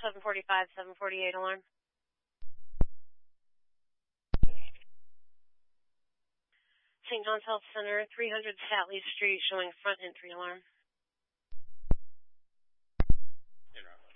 745, 748 alarm. St. John's Health Center, 300 Statley Street, showing front entry alarm. In route.